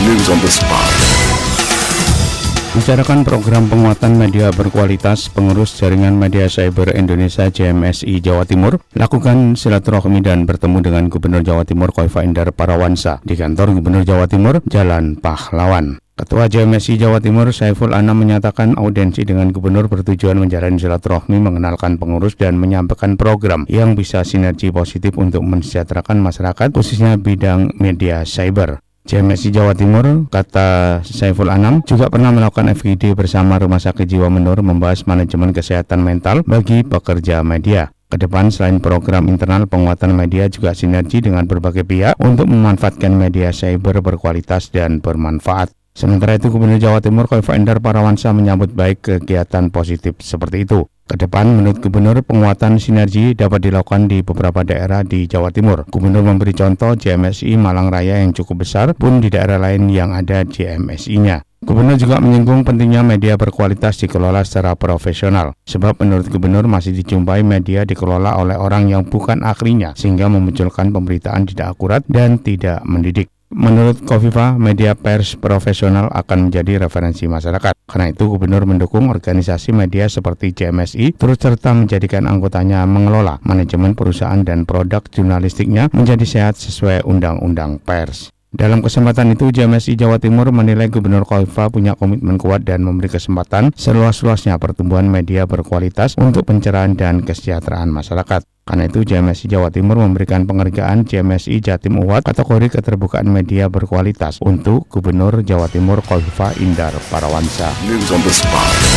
News on the spot. Bicarakan program penguatan media berkualitas, pengurus Jaringan Media Cyber Indonesia JMSI Jawa Timur lakukan silaturahmi dan bertemu dengan Gubernur Jawa Timur Khoifah Indar Parawansa di kantor Gubernur Jawa Timur, Jalan Pahlawan. Ketua JMSI Jawa Timur Saiful Anam menyatakan audiensi dengan Gubernur bertujuan menjalin silaturahmi, mengenalkan pengurus dan menyampaikan program yang bisa sinergi positif untuk mensejahterakan masyarakat, khususnya bidang media cyber. JMSI Jawa Timur, kata Saiful Anam, juga pernah melakukan FGD bersama Rumah Sakit Jiwa Menur membahas manajemen kesehatan mental bagi pekerja media. Kedepan selain program internal penguatan media juga sinergi dengan berbagai pihak untuk memanfaatkan media cyber berkualitas dan bermanfaat. Sementara itu, Gubernur Jawa Timur Khoifah Indar Parawansa menyambut baik kegiatan positif seperti itu. Kedepan, menurut Gubernur, penguatan sinergi dapat dilakukan di beberapa daerah di Jawa Timur. Gubernur memberi contoh JMSI Malang Raya yang cukup besar pun di daerah lain yang ada JMSI-nya. Gubernur juga menyinggung pentingnya media berkualitas dikelola secara profesional. Sebab menurut Gubernur masih dijumpai media dikelola oleh orang yang bukan ahlinya, sehingga memunculkan pemberitaan tidak akurat dan tidak mendidik. Menurut Khoifah, media pers profesional akan menjadi referensi masyarakat. Karena itu, Gubernur mendukung organisasi media seperti JMSI turut serta menjadikan anggotanya mengelola manajemen perusahaan dan produk jurnalistiknya menjadi sehat sesuai Undang-Undang Pers. Dalam kesempatan itu, JMSI Jawa Timur menilai Gubernur Khoifah punya komitmen kuat dan memberi kesempatan seluas-luasnya pertumbuhan media berkualitas untuk pencerahan dan kesejahteraan masyarakat. Karena itu, JMSI Jawa Timur memberikan penghargaan JMSI Jatim Award kategori keterbukaan media berkualitas untuk Gubernur Jawa Timur Khoifah Indar Parawansa. News on the spot.